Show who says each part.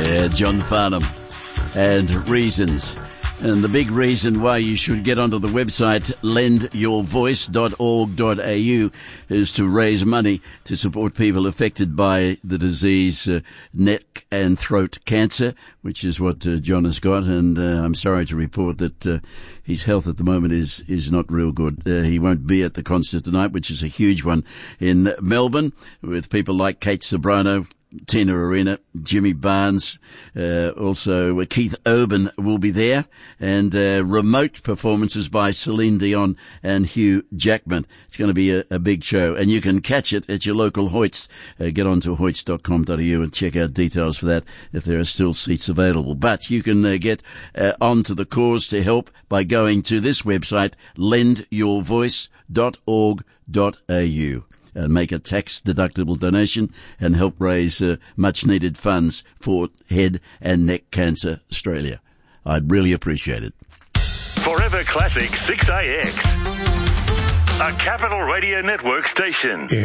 Speaker 1: John Farnham and Reasons. And the big reason why you should get onto the website lendyourvoice.org.au is to raise money to support people affected by the disease neck and throat cancer, which is what John has got. And I'm sorry to report that his health at the moment is not real good. He won't be at the concert tonight, which is a huge one in Melbourne, with people like Kate Sobrano, Tina Arena, Jimmy Barnes, also Keith Urban will be there, and remote performances by Celine Dion and Hugh Jackman. It's going to be a big show, and you can catch it at your local Hoyts. Get on to hoyts.com.au and check out details for that if there are still seats available. But you can get onto the cause to help by going to this website, lendyourvoice.org.au. And make a tax-deductible donation and help raise much-needed funds for Head and Neck Cancer Australia. I'd really appreciate it.
Speaker 2: Forever Classic 6AX, a Capital Radio Network station.